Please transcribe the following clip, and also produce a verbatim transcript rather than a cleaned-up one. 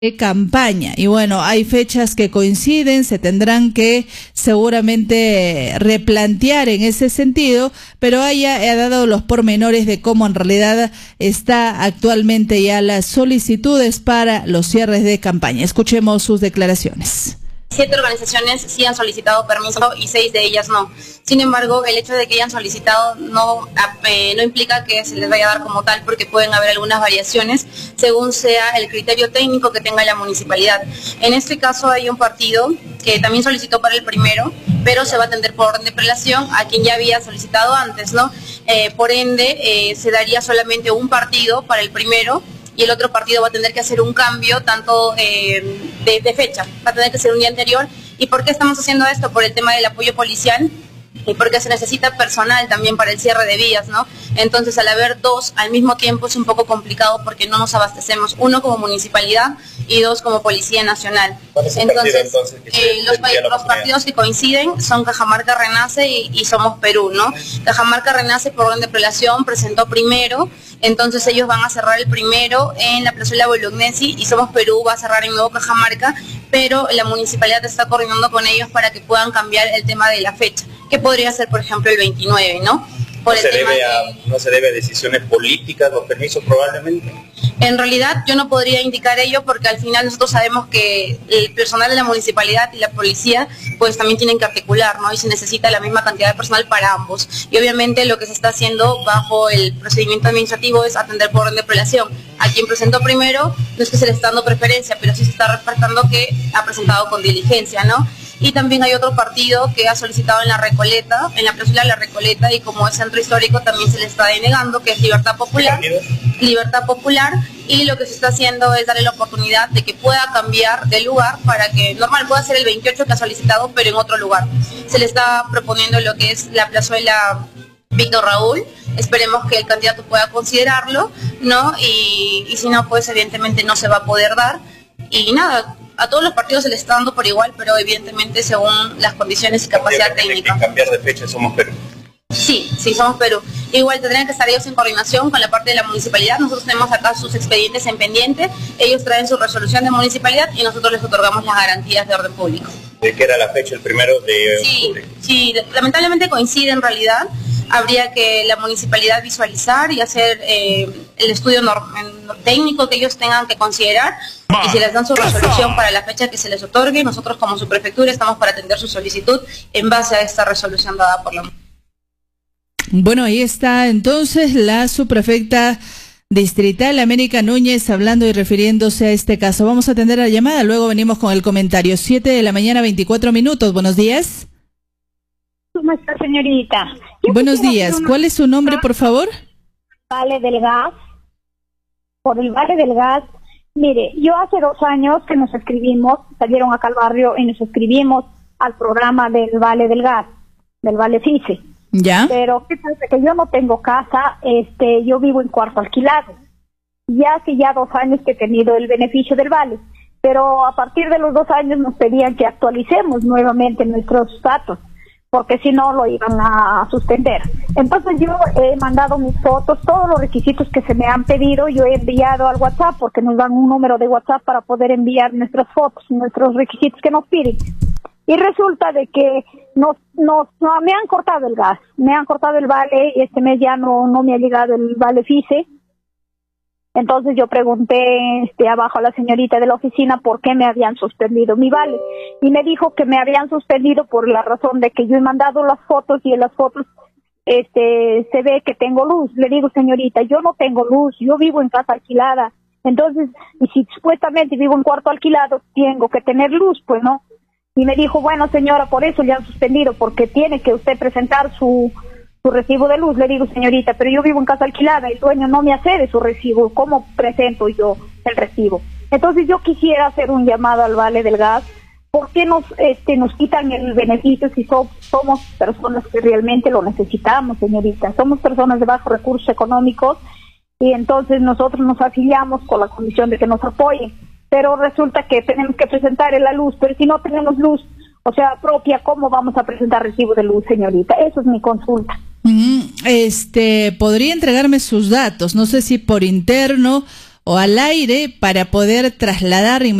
de campaña. Y bueno, hay fechas que coinciden, se tendrán que seguramente replantear en ese sentido, pero ella ha dado los pormenores de cómo en realidad está actualmente ya las solicitudes para los cierres de campaña. Escuchemos sus declaraciones. Siete organizaciones sí han solicitado permiso y seis de ellas no. Sin embargo, el hecho de que hayan solicitado no, eh, no implica que se les vaya a dar como tal, porque pueden haber algunas variaciones según sea el criterio técnico que tenga la municipalidad. En este caso hay un partido que también solicitó para el primero, pero se va a atender por orden de prelación a quien ya había solicitado antes, ¿no? Eh, por ende, eh, se daría solamente un partido para el primero, y el otro partido va a tener que hacer un cambio tanto eh, de, de fecha, va a tener que ser un día anterior. ¿Y por qué estamos haciendo esto? Por el tema del apoyo policial y porque se necesita personal también para el cierre de vías, ¿no? Entonces, al haber dos al mismo tiempo es un poco complicado porque no nos abastecemos, uno como municipalidad y dos como Policía Nacional. Entonces, entonces eh, los, los partidos que coinciden son Cajamarca Renace y, y Somos Perú, ¿no? Cajamarca Renace por orden de prelación presentó primero, entonces ellos van a cerrar el primero en la plazuela Bolognesi y Somos Perú va a cerrar en Nuevo Cajamarca, pero la municipalidad está coordinando con ellos para que puedan cambiar el tema de la fecha, que podría ser, por ejemplo, el veintinueve, ¿no? Por no, el se tema debe a, de... ¿No se debe a decisiones políticas, los permisos probablemente? En realidad yo no podría indicar ello porque al final nosotros sabemos que el personal de la municipalidad y la policía pues también tienen que articular, ¿no? Y se necesita la misma cantidad de personal para ambos. Y obviamente lo que se está haciendo bajo el procedimiento administrativo es atender por orden de prelación. A quien presentó primero no es que se le está dando preferencia, pero sí se está reportando que ha presentado con diligencia, ¿no? Y también hay otro partido que ha solicitado en la Recoleta, en la plazuela de la Recoleta, y como es centro histórico también se le está denegando, que es Libertad Popular. Libertad Popular, y lo que se está haciendo es darle la oportunidad de que pueda cambiar de lugar para que, normal, pueda ser el veintiocho que ha solicitado, pero en otro lugar. Se le está proponiendo lo que es la plazuela Víctor Raúl, esperemos que el candidato pueda considerarlo, ¿no? Y, y si no, pues evidentemente no se va a poder dar, y nada, a todos los partidos se les está dando por igual, pero evidentemente según las condiciones y capacidad técnica. Cambiar de fecha, Somos Perú. Sí, sí, Somos Perú. Igual tendrían que estar ellos en coordinación con la parte de la municipalidad. Nosotros tenemos acá sus expedientes en pendiente, ellos traen su resolución de municipalidad y nosotros les otorgamos las garantías de orden público. ¿De qué era la fecha, el primero de octubre? Sí, sí, lamentablemente coincide en realidad. Habría que la municipalidad visualizar y hacer eh, el estudio técnico que ellos tengan que considerar, y si les dan su resolución para la fecha que se les otorgue, nosotros como subprefectura estamos para atender su solicitud en base a esta resolución dada por la municipalidad. Bueno, ahí está entonces la subprefecta distrital América Núñez hablando y refiriéndose a este caso. Vamos a atender la llamada, luego venimos con el comentario. siete de la mañana, veinticuatro minutos. Buenos días. ¿Cómo está, señorita? Yo Buenos días. Una... ¿Cuál es su nombre, por favor? Vale del Gas. Por el Vale del Gas. Mire, yo hace dos años que nos escribimos, salieron acá al barrio y nos escribimos al programa del Vale del Gas, del Vale FICE. ¿Ya? Pero qué pasa que yo no tengo casa, este, yo vivo en cuarto alquilado. Ya hace ya dos años que he tenido el beneficio del Vale, pero a partir de los dos años nos pedían que actualicemos nuevamente nuestros datos, porque si no lo iban a suspender. Entonces yo he mandado mis fotos, todos los requisitos que se me han pedido, yo he enviado al WhatsApp, porque nos dan un número de WhatsApp para poder enviar nuestras fotos, nuestros requisitos que nos piden. Y resulta de que nos, nos, no, me han cortado el gas, me han cortado el vale, y este mes ya no, no me ha llegado el vale FICE. Entonces yo pregunté este, abajo a la señorita de la oficina por qué me habían suspendido mi vale. Y me dijo que me habían suspendido por la razón de que yo he mandado las fotos y en las fotos este, se ve que tengo luz. Le digo, señorita, yo no tengo luz, yo vivo en casa alquilada. Entonces, y si supuestamente vivo en cuarto alquilado, tengo que tener luz, pues no. Y me dijo, bueno, señora, por eso le han suspendido, porque tiene que usted presentar su... su recibo de luz. Le digo, señorita, pero yo vivo en casa alquilada, el dueño no me accede su recibo, ¿cómo presento yo el recibo? Entonces yo quisiera hacer un llamado al Vale del Gas, ¿por qué nos este nos quitan el beneficio si so, somos personas que realmente lo necesitamos, señorita? Somos personas de bajos recursos económicos y entonces nosotros nos afiliamos con la condición de que nos apoyen, pero resulta que tenemos que presentar la luz, pero si no tenemos luz, o sea, propia, ¿cómo vamos a presentar recibo de luz, señorita? Eso es mi consulta. Mm, este, podría entregarme sus datos, no sé si por interno o al aire para poder trasladar